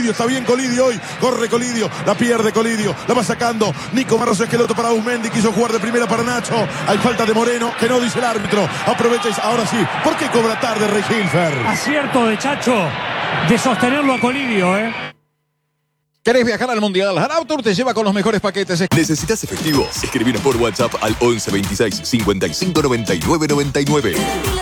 Colidio, está bien Colidio hoy. Corre Colidio, la pierde Colidio, la va sacando Nico Barros Esqueloto para Ausmendi, quiso jugar de primera para Nacho. Hay falta de Moreno, que no dice el árbitro. Aprovecha, ahora sí. ¿Por qué cobra tarde Rey Hilfer? Acierto de Chacho de sostenerlo a Colidio, ¿Querés viajar al Mundial? Arautur te lleva con los mejores paquetes. ¿Necesitas efectivo? Escribinos por WhatsApp al 11 26 55 99 99.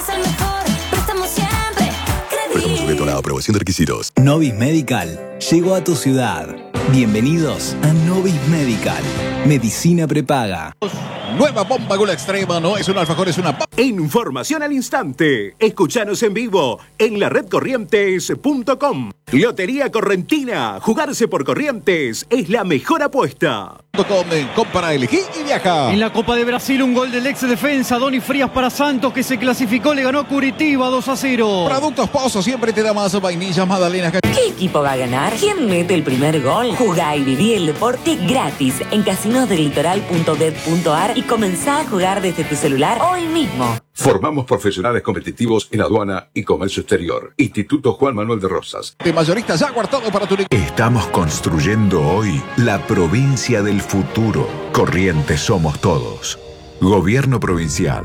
Préstamo sujeto a la aprobación de requisitos. Novis Medical llegó a tu ciudad. Bienvenidos a Novis Medical. Medicina prepaga. Nueva bomba Gula Extrema, no es un alfajor, es una... Información al instante. Escuchanos en vivo en la redcorrientes.com. Lotería Correntina. Jugarse por Corrientes es la mejor apuesta. Compra, elegí y viaja. En la Copa de Brasil, un gol del ex defensa Doni Frías para Santos, que se clasificó, le ganó a Curitiba 2-0. Productos Pozo siempre te da más vainillas, magdalenas. ¿Qué equipo va a ganar? ¿Quién mete el primer gol? Jugá y viví el deporte gratis en casinosdelitoral.bet.ar y comenzá a jugar desde tu celular hoy mismo. Formamos profesionales competitivos en aduana y comercio exterior. Instituto Juan Manuel de Rosas. De mayorista Jaguar, todo para tu... Estamos construyendo hoy la provincia del futuro. Corrientes somos todos. Gobierno provincial.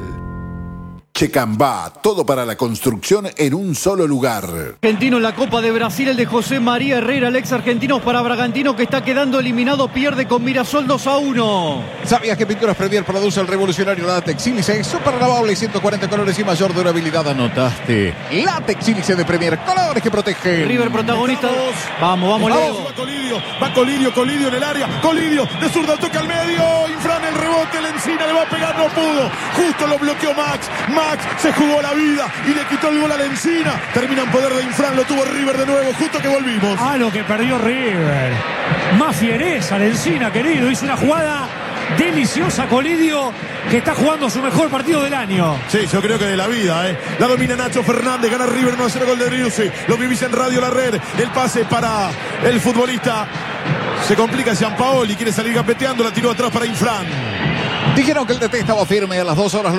Checambá, todo para la construcción en un solo lugar. Argentino en la Copa de Brasil, el de José María Herrera, el ex argentino para Bragantino, que está quedando eliminado, pierde con Mirasol 2-1. ¿Sabías que Pinturas Premier produce el revolucionario látex sílice? Súper lavable, 140 colores y mayor durabilidad. ¿Anotaste? Látex sílice de Premier, colores que protegen. River protagonista. Vamos, Leo. Va Colidio en el área. Colidio de zurda, toca al medio. Infran el rebote, Lencina le va a pegar, no pudo. Justo lo bloqueó Max se jugó la vida y le quitó el gol a Lencina. Termina en poder de Infran, lo tuvo River de nuevo, justo que volvimos. Lo que perdió River. Más fiereza Lencina, querido. Hizo una jugada deliciosa Colidio, que está jugando su mejor partido del año. Sí, yo creo que de la vida, La domina Nacho Fernández, gana River 1-0, gol de Driussi. Lo vivís en Radio La Red. El pase para el futbolista. Se complica Gianpaoli, quiere salir gambeteando, la tiró atrás para Infran. Dijeron que el DT estaba firme a las 2 horas.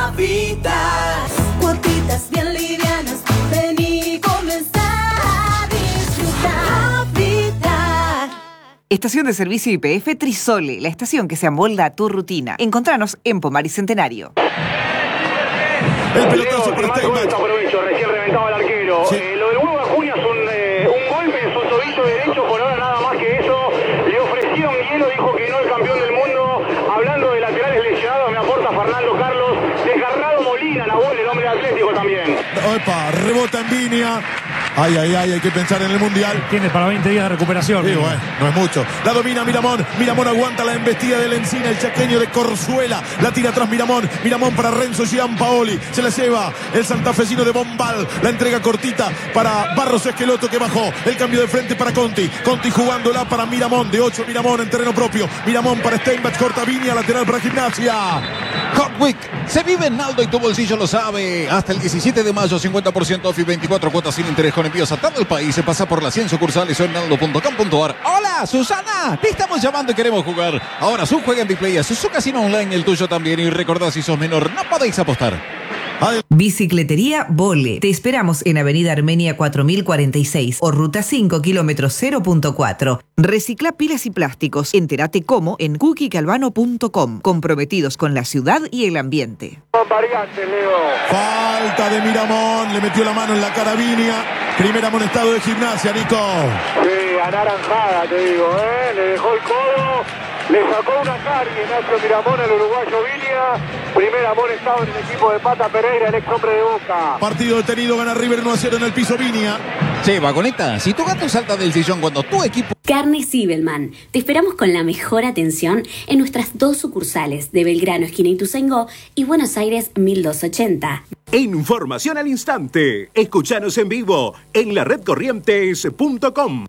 Papitas, cuotitas bien livianas, vení y comenzá a disfrutar. Papitas. Estación de servicio YPF Trisole, la estación que se amolda a tu rutina. Encontranos en Pomar y Centenario. El pelotazo para Steinbach. Aprovecho, recién reventaba el arquero. Sí. Lo del huevo Acuña es un golpe en su tobillo derecho, por ahora nada más que eso. Le ofrecieron hielo, dijo que no, el campeón del mundo. Hablando de laterales lesionados, me aporta Fernando Carlos. Desgarrado Molina, Nahuel, el hombre de Atlético también. Opa, rebota en Viña. Ay, hay que pensar en el Mundial. Tiene para 20 días de recuperación. Sí, bueno, no es mucho. La domina Miramón. Miramón aguanta la embestida de Lencina, el chaqueño de Corzuela. La tira atrás Miramón. Miramón para Renzo Gianpaoli. Se la lleva el santafesino de Bombal. La entrega cortita para Barros Esqueloto, que bajó. El cambio de frente para Conti. Conti jugándola para Miramón. De 8 Miramón en terreno propio. Miramón para Steinbach. Corta Viña. Lateral para Gimnasia. Hot Week. Se vive en Naldo y tu bolsillo lo sabe. Hasta el 17 de mayo, 50% off y 24 cuotas sin interés con envíos a todo el país. Se pasa por las 100 sucursales o en naldo.com.ar. Hola, Susana. Te estamos llamando y queremos jugar. Ahora su juega en Biplay, su casino online, el tuyo también. Y recordad, si sos menor, no podéis apostar. Bicicletería Vole. Te esperamos en Avenida Armenia 4046 o Ruta 5, kilómetro 0.4. Recicla pilas y plásticos. Entérate cómo en cookiecalvano.com. Comprometidos con la ciudad y el ambiente. Variante, Leo. Falta de Miramón. Le metió la mano en la cara a Viña. Primer amonestado de Gimnasia, Nico. Sí, anaranjada, te digo, Le dejó el codo. Le sacó una carie Nacho Miramón al uruguayo Viña. Primer amonestado en el equipo de Pata Pereira, el ex hombre de Boca. Partido detenido, gana River 1-0 en el piso Viña. Che, vagoneta, si tu gato salta del sillón cuando tu equipo... Carne Zibelman. Te esperamos con la mejor atención en nuestras 2 sucursales de Belgrano, esquina Ituzaingó, y Buenos Aires 1280. Información al instante. Escuchanos en vivo en la redcorrientes.com.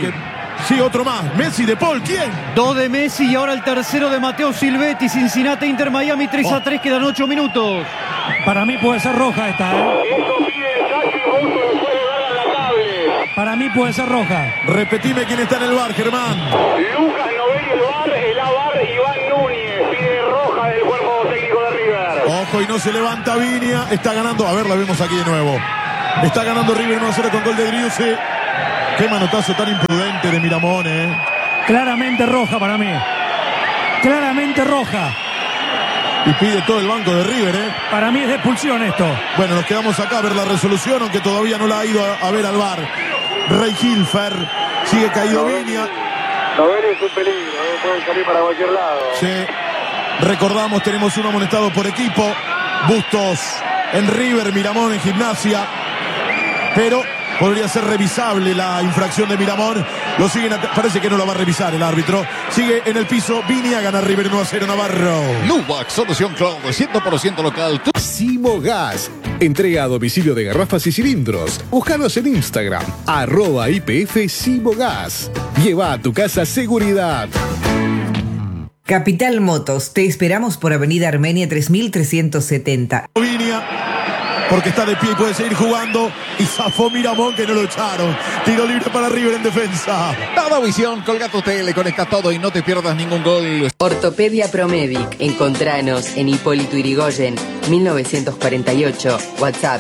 Sí, otro más. Messi de Paul, ¿quién? 2 de Messi y ahora el tercero de Mateo Silvetti. Cincinnati, Inter Miami, 3-3, quedan 8 minutos. Para mí puede ser roja esta, Eso pide el Sachi, vos lo puede dar a la tablet. Para mí puede ser roja. Repetime quién está en el bar, Germán. Lucas Novelli, el bar, el A-bar, Iván Núñez. Pide roja del cuerpo técnico de River. Ojo, y no se levanta Viña. Está ganando. A ver, la vemos aquí de nuevo. Está ganando River 1-0 con gol de Driussi. Qué manotazo tan imprudente de Miramón, Claramente roja para mí. Claramente roja. Y pide todo el banco de River, Para mí es de expulsión esto. Bueno, nos quedamos acá a ver la resolución, aunque todavía no la ha ido a ver al VAR. Rey Hilfer, sigue caído Viña. Novelli es un peligro, pueden salir para cualquier lado. Sí. Recordamos, tenemos un amonestado por equipo. Bustos en River, Miramón en Gimnasia. Pero podría ser revisable la infracción de Miramón. Lo siguen, parece que no lo va a revisar el árbitro. Sigue en el piso Viña, gana River 1-0 Navarro. Lubac, solución cloud, 100% local. Simo Gas, entrega a domicilio de garrafas y cilindros. Búscanos en Instagram, @IPF Simo Gas. Lleva a tu casa seguridad. Capital Motos, te esperamos por Avenida Armenia 3370. Viña, porque está de pie y puede seguir jugando. Y zafó Miramón, que no lo echaron. Tiro libre para River en defensa. Dada Visión, colga tu tele, conecta todo y no te pierdas ningún gol. Ortopedia Promedic. Encontranos en Hipólito Yrigoyen, 1948. WhatsApp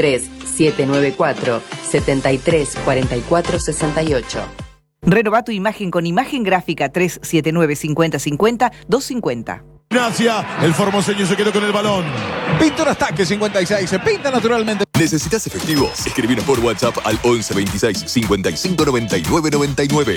3794 734468. Renova tu imagen con imagen gráfica 379-5050-250. Gimnasia, el formoseño se quedó con el balón. Pintura Ataque 56, se pinta naturalmente. ¿Necesitas efectivos? Escribinos por WhatsApp al 11 26 55 99 99.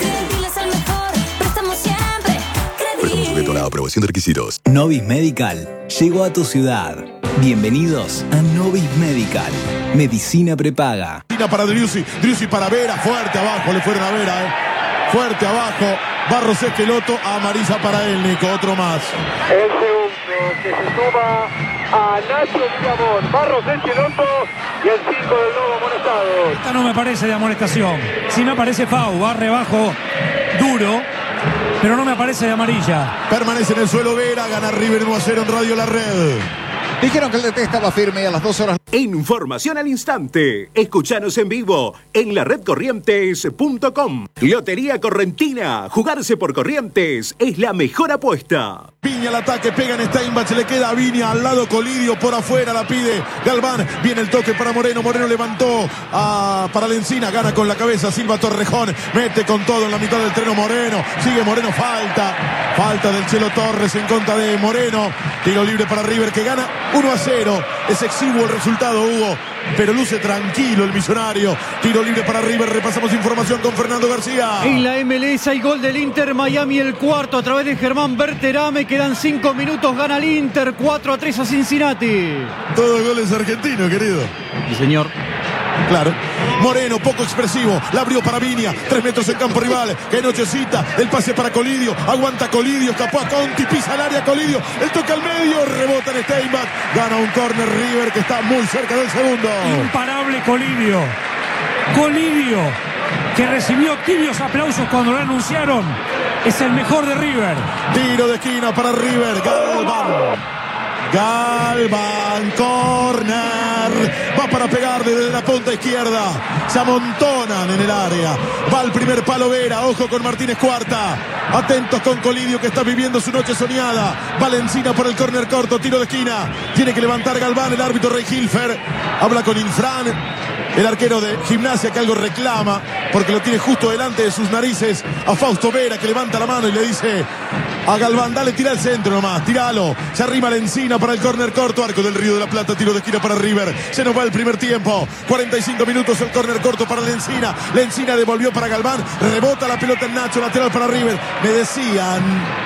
Préstamo sujeto a la aprobación de requisitos. Novis Medical llegó a tu ciudad. Bienvenidos a Novis Medical. Medicina prepaga. Para Driussi para Vera, fuerte abajo, le fueron a Vera, fuerte abajo. Barros Esqueloto, amarilla para él, Nico, otro más. El segundo que se suma a Nacho Miramón, Barros Esqueloto y el 5 del nuevo amonestado. Esta no me parece de amonestación. Sí me parece FAU, barre bajo, duro, pero no me parece de amarilla. Permanece en el suelo Vera, gana River 1-0 en Radio La Red. Dijeron que el DT estaba firme a las 2 horas. Información al instante. Escuchanos en vivo en laredcorrientes.com. Lotería Correntina. Jugarse por Corrientes es la mejor apuesta. Viña al ataque, pega en Steinbach, se le queda a Viña al lado, Colidio por afuera, la pide Galván, viene el toque para Moreno, Moreno levantó para Lencina, gana con la cabeza Silva Torrejón, mete con todo en la mitad del terreno Moreno, sigue Moreno, falta del Chelo Torres en contra de Moreno, tiro libre para River que gana 1-0, es exiguo el resultado, Hugo, pero luce tranquilo el millonario, tiro libre para River, repasamos información con Fernando García. En la MLS hay gol del Inter Miami, el cuarto a través de Germán Berterame, quedan 5 minutos, gana el Inter 4-3 a Cincinnati. Todos goles argentinos, querido. Sí, señor. Claro. Moreno, poco expresivo, la abrió para Viña, 3 metros en campo rival, que nochecita, el pase para Colidio, aguanta Colidio, escapó a Conti, pisa el área Colidio, el toque al medio, rebota en Steinbach, gana un córner River que está muy cerca del segundo. Imparable Colidio, que recibió tibios aplausos cuando lo anunciaron, es el mejor de River. Tiro de esquina para River, Galván, córner, va para pegar desde la punta izquierda, se amontonan en el área, va al primer palo Vera, ojo con Martínez Cuarta, atentos con Colidio que está viviendo su noche soñada, Valencina por el córner corto, tiro de esquina, tiene que levantar Galván, el árbitro Rey Hilfer, habla con Infran, el arquero de Gimnasia que algo reclama, porque lo tiene justo delante de sus narices, a Fausto Vera que levanta la mano y le dice a Galván, dale, tira al centro nomás, tíralo, se arrima Lencina para el córner corto, arco del Río de la Plata, tiro de esquina para River, se nos va el primer tiempo, 45 minutos el córner corto para Lencina devolvió para Galván, rebota la pelota en Nacho, lateral para River, me decían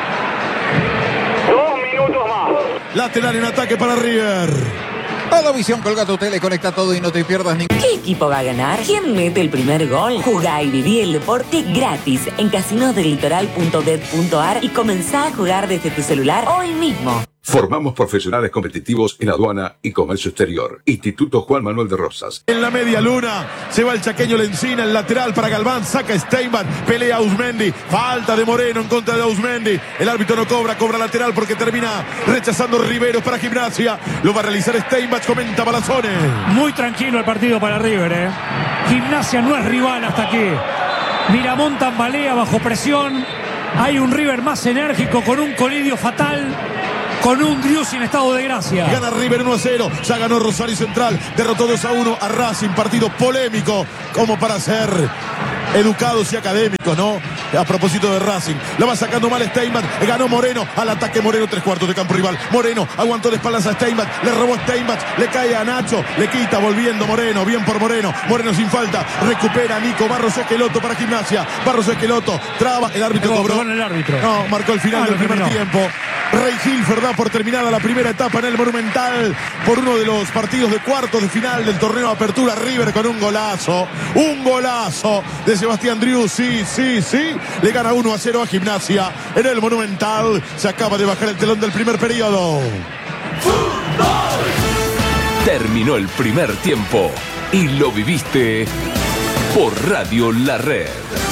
2 minutos más. Lateral en ataque para River. Dada Visión, colga tu tele, conecta todo y no te pierdas ningún. ¿Qué equipo va a ganar? ¿Quién mete el primer gol? Jugá y viví el deporte gratis en casinosdelitoral.bet.ar y comenzá a jugar desde tu celular hoy mismo. Formamos profesionales competitivos en aduana y comercio exterior. Instituto Juan Manuel de Rosas. En la media luna se va el chaqueño Lencina, el lateral para Galván, saca Steinbach, pelea Ausmendi, falta de Moreno en contra de Ausmendi. El árbitro no cobra lateral porque termina rechazando Riveros para Gimnasia. Lo va a realizar Steinbach, comenta Balazone. Muy tranquilo el partido para River, Gimnasia no es rival hasta aquí. Miramón tambalea bajo presión. Hay un River más enérgico con un Colidio fatal, con un Driussi en estado de gracia. Gana River 1-0, ya ganó Rosario Central, derrotó 2-1 a Racing, partido polémico como para ser educados y académicos, ¿no? A propósito de Racing, la va sacando mal Steinbach, ganó Moreno, al ataque Moreno, 3/4 de campo rival. Moreno aguantó de espaldas a Steinbach, le robó Steinbach, le cae a Nacho, le quita, volviendo Moreno, bien por Moreno, Moreno sin falta, recupera Nico Barros Esqueloto para Gimnasia, Barros Esqueloto, traba, el árbitro cobró. El árbitro. No, marcó el final del primer tiempo. Rey Hilfer da por terminada la primera etapa en el Monumental por uno de los partidos de cuartos de final del torneo de Apertura. River con un golazo de Sebastián Drius, sí, le gana 1-0 a Gimnasia en el Monumental. Se acaba de bajar el telón del primer periodo. Terminó el primer tiempo y lo viviste por Radio La Red.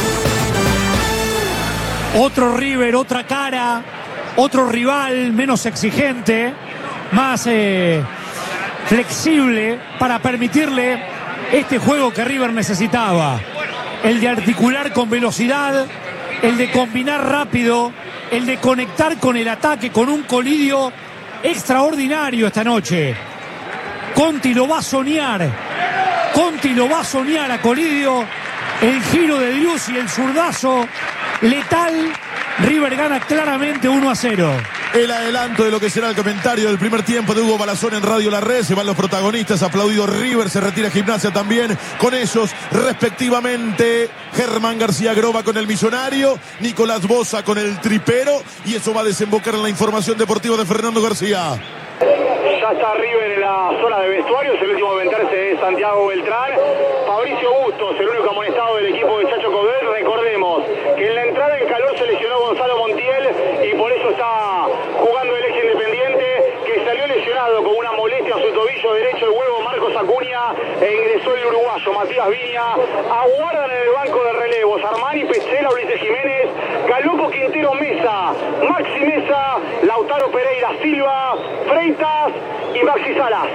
Otro River, otra cara, otro rival menos exigente, más flexible para permitirle este juego que River necesitaba. El de articular con velocidad, el de combinar rápido, el de conectar con el ataque, con un colidio extraordinario esta noche. Conti lo va a soñar a Colidio, el giro de Drius y el zurdazo letal. River gana claramente 1-0. El adelanto de lo que será el comentario del primer tiempo de Hugo Balazón en Radio La Red. Se van los protagonistas, aplaudido River, se retira Gimnasia también. Con ellos, respectivamente, Germán García Groba con el Millonario, Nicolás Boza con el Tripero. Y eso va a desembocar en la información deportiva de Fernando García. Ya está River en la zona de vestuarios, el último a aventarse es Santiago Beltrán. Fabricio Bustos, el único amonestado del equipo de Chacho Coudet. Recordemos que en la entrada en calor se lesionó Gonzalo Montiel y por eso está jugando el ex Independiente, que salió lesionado con una molestia en su tobillo derecho, el huevo Marcos Acuña, e ingresó el uruguayo Matías Viña. Aguardan en el banco de relevos Armani, Petzela, Ulises Jiménez, Galopo, Quintero, Mesa, Maxi Mesa, Lautaro Pereira, Silva, Freitas y Maxi Salas.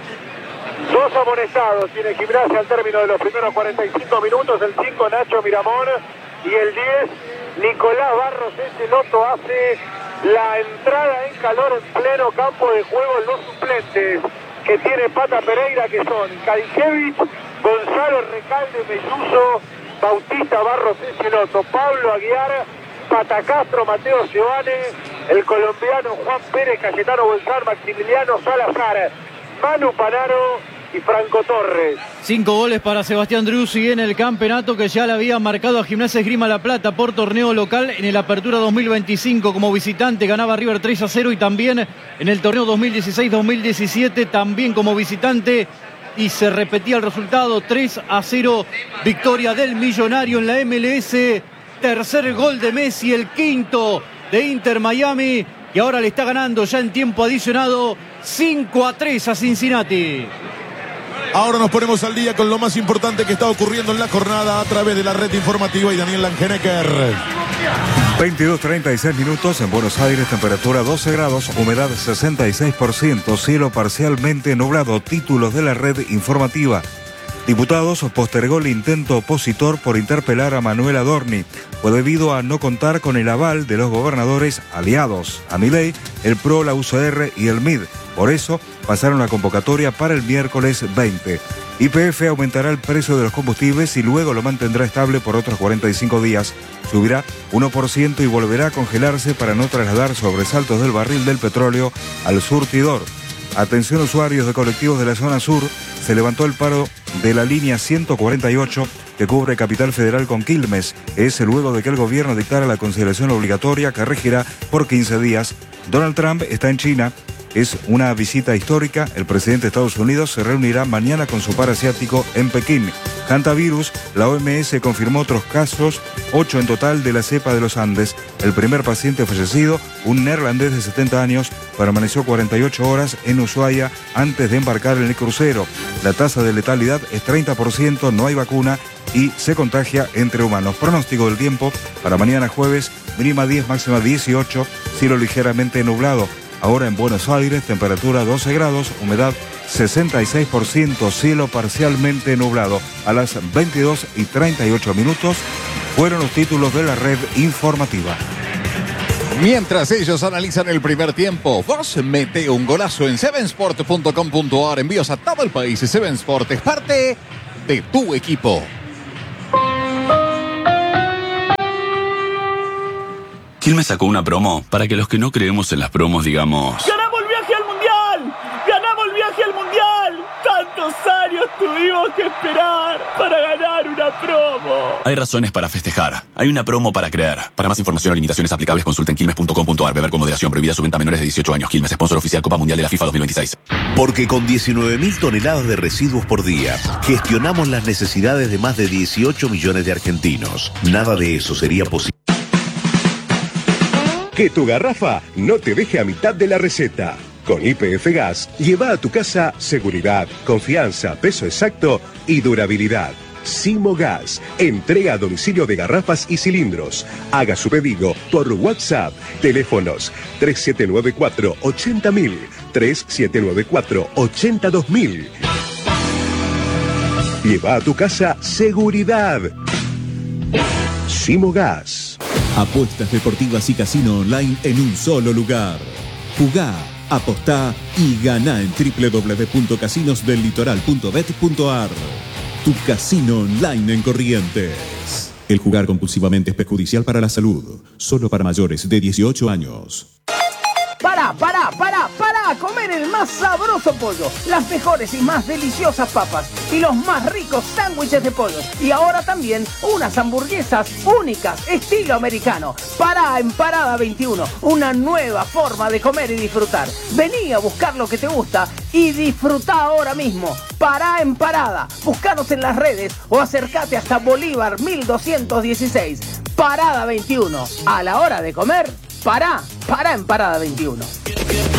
Dos amonestados tiene Gimnasia al término de los primeros 45 minutos, el 5 Nacho Miramón y el 10 Nicolás Barros Esqueloto. Hace la entrada en calor en pleno campo de juego los suplentes que tiene Pata Pereira, que son Kadijevich, Gonzalo Recalde, Melluso, Bautista Barros Esqueloto, Pablo Aguiar, Pata Castro, Mateo Giovane, el colombiano Juan Pérez, Cayetano Bolsar, Maximiliano Salazar, Manu Panaro y Franco Torres. 5 goles para Sebastián Driussi en el campeonato, que ya le había marcado a Gimnasia Esgrima La Plata por torneo local en el Apertura 2025 como visitante. Ganaba River 3-0 y también en el torneo 2016-2017 también como visitante. Y se repetía el resultado, 3-0, victoria del Millonario en la MLS. Tercer gol de Messi, el quinto de Inter Miami, y ahora le está ganando ya en tiempo adicionado 5-3 a Cincinnati. Ahora nos ponemos al día con lo más importante que está ocurriendo en la jornada a través de la red informativa y Daniel Langenecker. 22:36 minutos en Buenos Aires, temperatura 12 grados, humedad 66%, cielo parcialmente nublado. Títulos de la red informativa. Diputados postergó el intento opositor por interpelar a Manuel Adorni, fue debido a no contar con el aval de los gobernadores aliados a Milei, el PRO, la UCR y el MID. Por eso pasaron la convocatoria para el miércoles 20. YPF aumentará el precio de los combustibles y luego lo mantendrá estable por otros 45 días. Subirá 1% y volverá a congelarse para no trasladar sobresaltos del barril del petróleo al surtidor. Atención usuarios de colectivos de la zona sur, se levantó el paro de la línea 148 que cubre Capital Federal con Quilmes. Es luego de que el gobierno dictara la consideración obligatoria que regirá por 15 días. Donald Trump está en China. Es una visita histórica. El presidente de Estados Unidos se reunirá mañana con su par asiático en Pekín. Hantavirus, la OMS confirmó otros casos, 8 en total de la cepa de los Andes. El primer paciente fallecido, un neerlandés de 70 años, permaneció 48 horas en Ushuaia antes de embarcar en el crucero. La tasa de letalidad es 30%, no hay vacuna y se contagia entre humanos. Pronóstico del tiempo para mañana jueves, mínima 10, máxima 18, cielo ligeramente nublado. Ahora en Buenos Aires, temperatura 12 grados, humedad 66%, cielo parcialmente nublado. A las 22:38 minutos fueron los títulos de la red informativa. Mientras ellos analizan el primer tiempo, vos mete un golazo en sevensport.com.ar. Envíos a todo el país. Seven Sport es parte de tu equipo. Quilmes sacó una promo para que los que no creemos en las promos digamos... ¡Ganamos el viaje al Mundial! ¡Ganamos el viaje al Mundial! ¡Tantos años tuvimos que esperar para ganar una promo! Hay razones para festejar. Hay una promo para creer. Para más información o limitaciones aplicables, consulten quilmes.com.ar. Beber con moderación. Prohibida su venta a menores de 18 años. Quilmes, sponsor oficial Copa Mundial de la FIFA 2026. Porque con 19.000 toneladas de residuos por día, gestionamos las necesidades de más de 18 millones de argentinos. Nada de eso sería posible. Que tu garrafa no te deje a mitad de la receta. Con YPF Gas, lleva a tu casa seguridad, confianza, peso exacto y durabilidad. Simo Gas, entrega a domicilio de garrafas y cilindros. Haga su pedido por WhatsApp. Teléfonos 3794-80000, 3794-82000. Lleva a tu casa seguridad. Simo Gas. Apuestas deportivas y casino online en un solo lugar. Jugá, apostá y ganá en www.casinosdellitoral.bet.ar. Tu casino online en Corrientes. El jugar compulsivamente es perjudicial para la salud. Solo para mayores de 18 años. Para comer el más sabroso pollo, las mejores y más deliciosas papas y los más ricos sándwiches de pollo. Y ahora también unas hamburguesas únicas, estilo americano. Pará en Parada 21, una nueva forma de comer y disfrutar. Vení a buscar lo que te gusta y disfrutá ahora mismo. Pará en Parada, buscanos en las redes o acércate hasta Bolívar 1216. Parada 21, a la hora de comer, pará en Parada 21.